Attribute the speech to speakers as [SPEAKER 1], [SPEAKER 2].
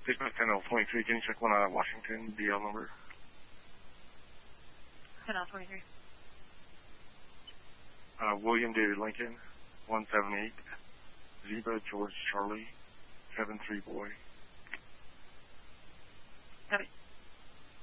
[SPEAKER 1] Dispatch 10L23, can you check one out of Washington, BL number?
[SPEAKER 2] 10L23.
[SPEAKER 1] William David Lincoln, 178, Zebra George Charlie, 73 boy.
[SPEAKER 2] Copy.